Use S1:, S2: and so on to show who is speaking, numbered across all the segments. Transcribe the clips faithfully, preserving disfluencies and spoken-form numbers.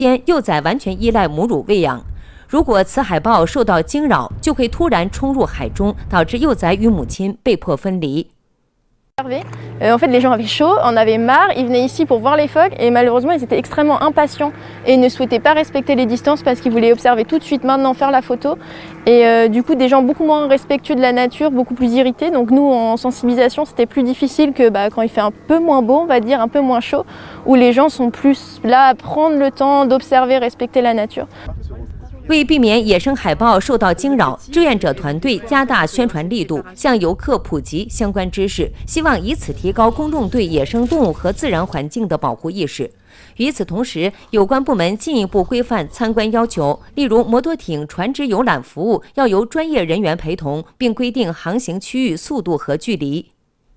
S1: 间幼崽完全依赖母乳喂养。如果此海豹受到惊扰，就会突然冲入海中，导致幼崽与母亲被迫分离。
S2: En fait, les gens avaient chaud, en avaient marre, ils venaient ici pour voir les phoques et malheureusement, ils étaient extrêmement impatients et ne souhaitaient pas respecter les distances parce qu'ils voulaient observer tout de suite, maintenant faire la photo. Et euh, du coup, des gens beaucoup moins respectueux de la nature, beaucoup plus irrités. Donc nous, en sensibilisation, c'était plus difficile que bah, quand il fait un peu moins beau, on va dire, un peu moins chaud, où les gens sont plus là à prendre le temps d'observer, respecter la nature.
S1: 为避免野生海豹受到惊扰，志愿者团队加大宣传力度，向游客普及相关知识，希望以此提高公众对野生动物和自然环境的保护意识。与此同时，有关部门进一步规范参观要求，例如摩托艇、船只游览服务要由专业人员陪同，并规定航行区域速度和距离。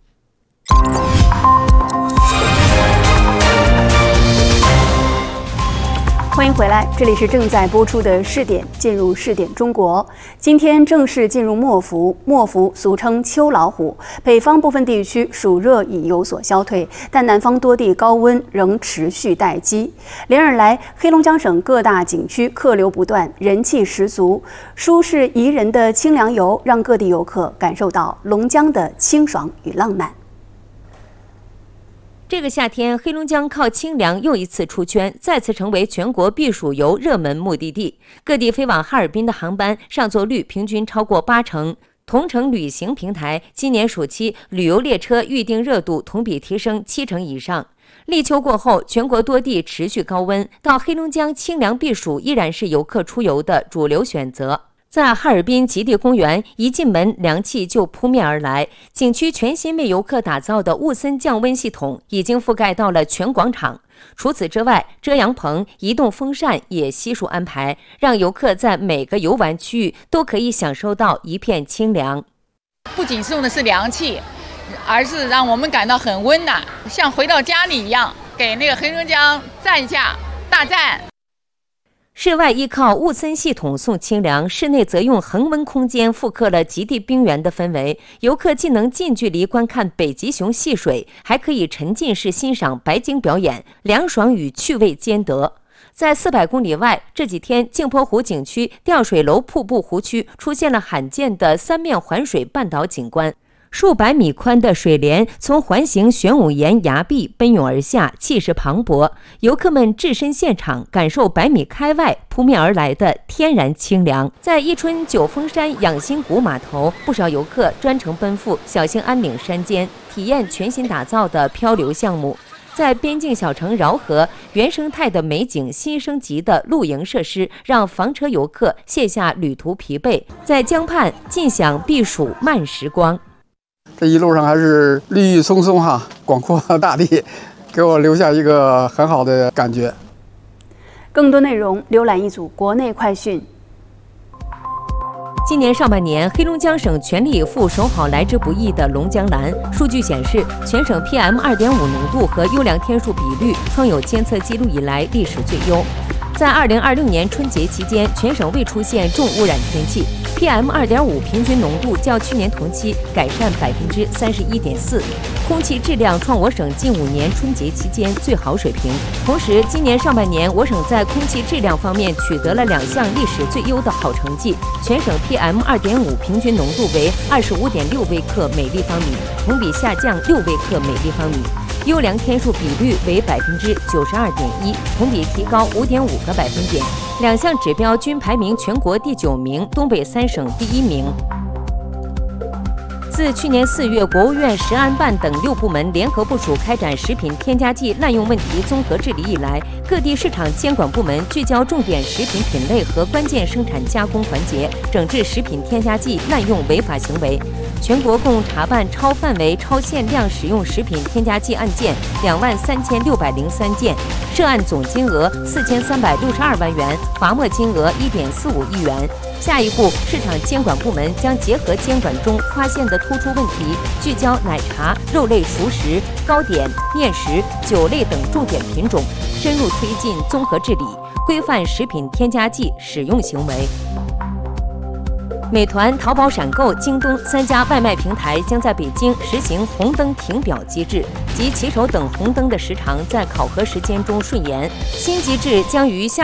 S3: 欢迎回来，这里是正在播出的视点，进入视点中国。今天正式进入末伏，末伏俗称秋老虎。北方部分地区暑热已有所消退，但南方多地高温仍持续待机。连日来，黑龙江省各大景区客流不断，人气十足，舒适宜人的清凉游让各地游客感受到龙江的清爽与浪漫。
S1: 这个夏天，黑龙江靠清凉又一次出圈，再次成为全国避暑游热门目的地。各地飞往哈尔滨的航班上座率平均超过八成。同程旅行平台今年暑期旅游列车预订热度同比提升七成以上。立秋过后，全国多地持续高温，到黑龙江清凉避暑依然是游客出游的主流选择。 在哈尔滨极地公园，一进门凉气就扑面而来。景区全新为游客打造的雾森降温系统已经覆盖到了全广场。除此之外，遮阳棚、移动风扇也悉数安排，让游客在每个游玩区域都可以享受到一片清凉。
S4: 不仅送的是凉气，而是让我们感到很温暖，像回到家里一样，给那个黑龙江赞一下，大赞！
S1: 室外依靠雾森系统送清凉，室内则用恒温空间复刻了极地冰原的氛围。游客既能近距离观看北极熊戏水，还可以沉浸式欣赏白鲸表演，凉爽与趣味兼得。在四百公里外，这几天镜泊湖景区吊水楼瀑布湖区出现了罕见的三面环水半岛景观。 数百米宽的水帘从环形玄武岩崖壁奔涌而下，气势磅礴。游客们置身现场，感受百米开外扑面而来的天然清凉。在伊春九峰山养心谷码头，不少游客专程奔赴小兴安岭山间，体验全新打造的漂流项目。在边境小城饶河，原生态的美景新升级的露营设施，让房车游客卸下旅途疲惫，在江畔尽享避暑慢时光。
S5: 这一路上还是绿郁葱葱哈，广阔大地，给我留下一个很好的感觉。
S3: 更多内容浏览一组国内快讯。
S1: 今年上半年，黑龙江省全力以赴守好来之不易的龙江蓝。数据显示，全省 P M 二点五 浓度和优良天数比率创有监测记录以来历史最优。在二零二六年春节期间，全省未出现重污染天气。 P M 二点五 平均浓度较去年同期改善百分之三十一点四，空气质量创我省近五年春节期间最好水平。同时，今年上半年我省在空气质量方面取得了两项历史最优的好成绩，全省 P M 二点五 平均浓度为二十五点六微克每立方米，同比下降六微克每立方米。 优良天数比率为百分之九十二点一，同比提高五点五个百分点，两项指标均排名全国第九名，东北三省第一名。自去年四月，国务院食安办等六部门联合部署开展食品添加剂滥用问题综合治理以来，各地市场监管部门聚焦重点食品品类和关键生产加工环节，整治食品添加剂滥用违法行为。 全国共查办超范围、超限量使用食品添加剂案件两万三千六百零三件，涉案总金额四千三百六十二万元，罚没金额一点四五亿元。下一步，市场监管部门将结合监管中发现的突出问题，聚焦奶茶、肉类熟食、糕点、面食、酒类等重点品种，深入推进综合治理，规范食品添加剂使用行为。 美团、淘宝闪购、京东三家外卖平台将在北京实行红灯停表机制，即骑手等红灯的时长在考核时间中顺延。新机制将于下